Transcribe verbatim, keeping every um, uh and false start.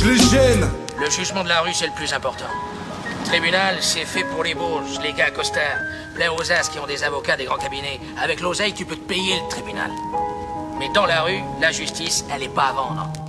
Je les gêne. Le jugement de la rue, c'est le plus important. Le tribunal, c'est fait pour les bourges, les gars costards, plein aux as qui ont des avocats des grands cabinets. Avec l'oseille, tu peux te payer le tribunal. Mais dans la rue, la justice, elle est pas à vendre.